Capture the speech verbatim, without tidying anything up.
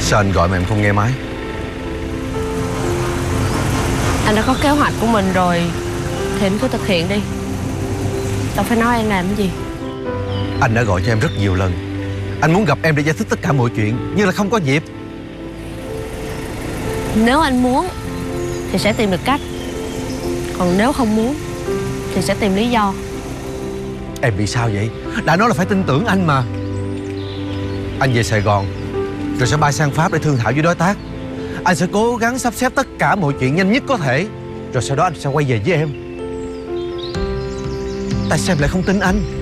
Sao anh gọi mà em không nghe máy? Anh đã có kế hoạch của mình rồi thì anh cứ thực hiện đi. Tao phải nói anh làm cái gì? Anh đã gọi cho em rất nhiều lần. Anh muốn gặp em để giải thích tất cả mọi chuyện, nhưng là không có dịp. Nếu anh muốn thì sẽ tìm được cách, còn nếu không muốn thì sẽ tìm lý do. Em bị sao vậy? Đã nói là phải tin tưởng anh mà. Anh về Sài Gòn rồi sẽ bay sang Pháp để thương thảo với đối tác. Anh sẽ cố gắng sắp xếp tất cả mọi chuyện nhanh nhất có thể, rồi sau đó anh sẽ quay về với em. Tại sao em lại không tin anh?